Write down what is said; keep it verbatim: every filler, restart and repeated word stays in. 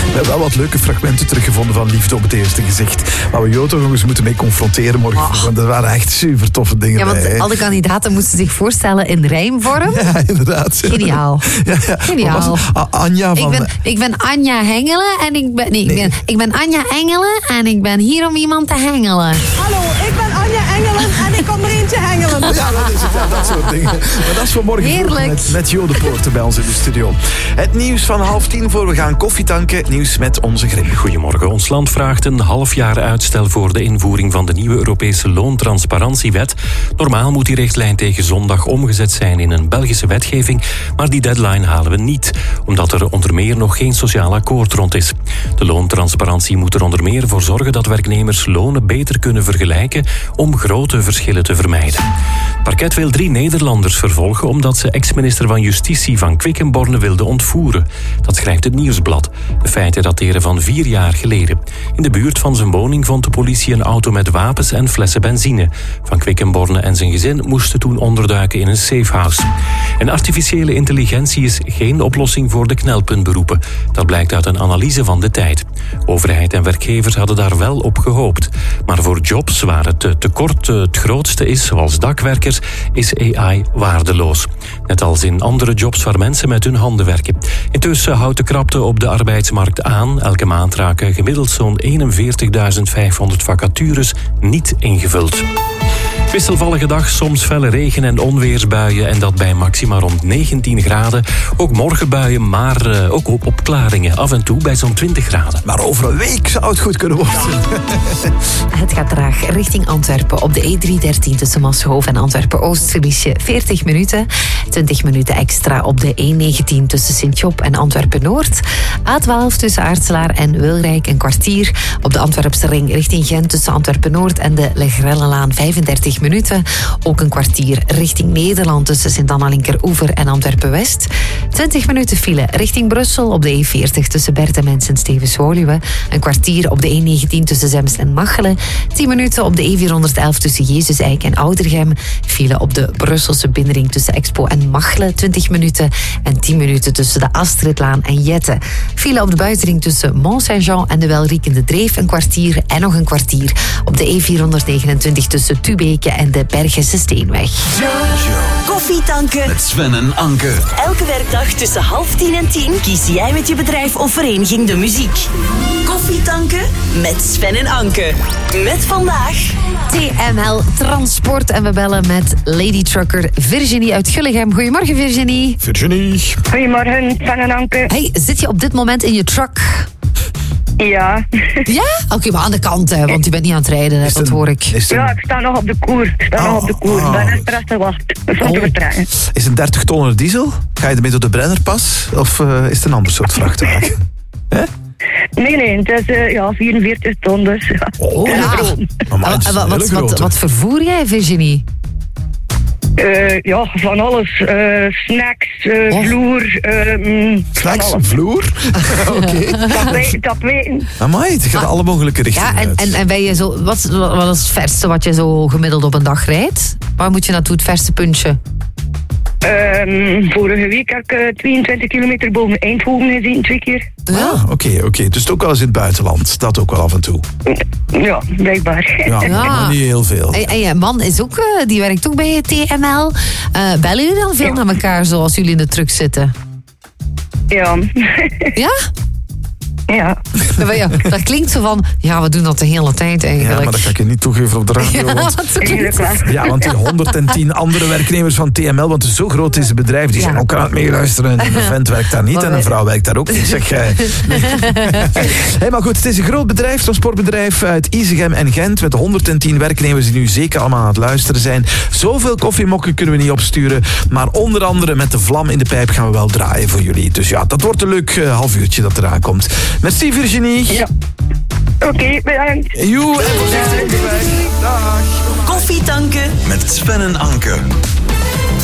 We hebben wel wat leuke fragmenten teruggevonden van Liefde op het eerste gezicht. Maar we jou toch nog eens moeten mee confronteren morgen. Oh. Want er waren echt super toffe dingen ja, want bij. Al de kandidaten moesten zich voorstellen in rijmvorm. Ja, inderdaad. Geniaal. Ja, ja. Geniaal. A- Anja van... Ik ben, ik ben Anja Hengelen en ik ben... Nee, nee. Ik, ben, ik ben Anja Engelen en ik ben hier om iemand te hengelen. Hallo, ik ben Anja Engelen en ik kom er eentje hengelen. Ja, dat is het. Ja, dat soort dingen. Maar dat is voor morgen Heerlijk. Met, met Jo de Poorter bij ons in de studio. Het nieuws van half tien voor we gaan koffietanken. Nieuws met onze Grim. Goedemorgen. Ons land vraagt een half jaar uitstel voor de invoering van de nieuwe Europese loontransparantiewet. Normaal moet die richtlijn tegen zondag omgezet zijn in een Belgische wetgeving, maar die deadline halen we niet, omdat er onder meer nog geen sociaal akkoord rond is. De loontransparantie moet er onder meer voor zorgen dat werknemers lonen beter kunnen vergelijken om grote verschillen te vermijden. Het parket wil drie Nederlanders vervolgen omdat ze ex-minister van Justitie van Quickenborne wilde ontvoeren. Dat schrijft het Nieuwsblad. De feiten dateren van vier jaar geleden. In de buurt van zijn woning vond de politie een auto met wapens en flessen benzine. Van Quickenborne en zijn gezin moesten toen onderduiken in een safehouse. En artificiële intelligentie is geen oplossing voor de knelpuntberoepen. Dat blijkt uit een analyse van de tijd. Overheid en werkgevers hadden daar wel op gehoopt. Maar voor jobs waar het tekort het grootste is, zoals dakwerkers, is A I waardeloos. Net als in andere jobs waar mensen met hun handen werken. Intussen houdt de krapte op de arbeidsmarkt aan. Elke maand raken gemiddeld zo'n eenenveertigduizend vijfhonderd vacatures niet ingevuld. Wisselvallige dag, soms felle regen- en onweersbuien en dat bij maxima rond negentien graden. Ook morgen buien, maar uh, ook op opklaringen. Af en toe bij zo'n twintig graden. Maar over een week zou het goed kunnen worden. Het gaat traag richting Antwerpen. Op de E driehonderddertien tussen Maashoofd en Antwerpen-Oost verlies je veertig minuten. twintig minuten extra op de E negentien tussen Sint-Job en Antwerpen-Noord. A twaalf tussen Aartselaar en Wilrijk een kwartier. Op de Antwerpse ring richting Gent tussen Antwerpen-Noord en de Legrellenlaan vijfendertig minuten. Ook een kwartier richting Nederland tussen Sint-Anna-Linkeroever en Antwerpen-West. twintig minuten file richting Brussel op de E veertig tussen Bertem en Sint-Stevens-Woluwe. Een kwartier op de E negentien tussen Zems en Machelen. tien minuten op de E vierhonderdelf tussen Jezus-Eik en Oudergem. File op de Brusselse binnenring tussen Expo en Machelen, twintig minuten. En tien minuten tussen de Astridlaan en Jette. File op de buitenring tussen Mont-Saint-Jean en de Welriekende Dreef, een kwartier. En nog een kwartier op de E vierhonderdnegenentwintig tussen Tubeke en de Bergese Steenweg. Koffietanken met Sven en Anke. Elke werkdag tussen half tien en tien kies jij met je bedrijf of vereniging de muziek. Koffietanken met Sven en Anke. Met vandaag T M L Transport en we bellen met Lady Trucker Virginie uit Gullegem. Goedemorgen Virginie. Virginie. Goedemorgen, Sven en Anke. Hey, zit je op dit moment in je truck? Ja. Ja? Oké, okay, maar aan de kant, hè, want je bent niet aan het rijden, hè, dat hoor ik. Ja, ik sta nog op de koers. Ik sta oh, nog op de koers. Oh. Ik ben echt te wachten. Om oh. te vertragen. Is een dertig tonner diesel? Ga je ermee door de Brennerpas? Of uh, is het een ander soort vrachtwagen? Hè? Nee, nee, het is uh, ja, vierenveertig ton, dus ja. Oh, ja. Maar wat, wat, wat, wat, wat vervoer jij, Virginie? Uh, ja, van alles. Uh, snacks, uh, oh. vloer. Uh, snacks, vloer? Oké. Okay. Tapijten. Amai, het gaat ah. alle mogelijke richtingen ja, en, en, en ben je zo, wat, wat is het verste wat je zo gemiddeld op een dag rijdt? Waar moet je naartoe, het verste puntje? Um, vorige week heb ik uh, tweeëntwintig kilometer boven Eindhoven gezien, twee keer. Ja, oké, ah, oké. Okay. Dus ook wel eens in het buitenland. Dat ook wel af en toe. Ja, blijkbaar. Ja, ja. Maar niet heel veel. En, en je man is ook, uh, die werkt ook bij T M L. Uh, bellen jullie dan veel ja. naar elkaar zoals jullie in de truck zitten? Ja. Ja? Ja. ja. Dat klinkt zo van, ja, we doen dat de hele tijd eigenlijk. Ja, maar dat kan ik je niet toegeven op de radio. Ja, want, ja, want die honderdtien andere werknemers van T M L, want zo groot is het bedrijf, die ja. zijn ook aan het meeluisteren. En een vent werkt daar niet maar en een vrouw werkt daar ook niet, zeg jij. Hey, maar goed, het is een groot bedrijf, transportbedrijf uit Isegem en Gent, met honderdtien werknemers die nu zeker allemaal aan het luisteren zijn. Zoveel koffiemokken kunnen we niet opsturen, maar onder andere met de vlam in de pijp gaan we wel draaien voor jullie. Dus ja, dat wordt een leuk uh, half uurtje dat eraan komt. Merci Virginie. Ja. Oké, okay, bedankt. Joe, en voorzichtig. Dag. Koffietanken met Sven en Anke.